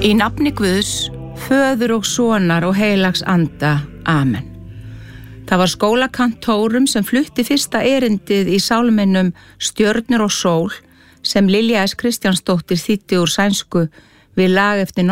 Í nafni Guðs, Föður og Sonar og heilags anda. Amen. Það var skólakantórum sem flutti fyrsta erindið í sálminum Stjörnur og sól sem Lilja S. Kristjánsdóttir þýddi úr sænsku við lag eftir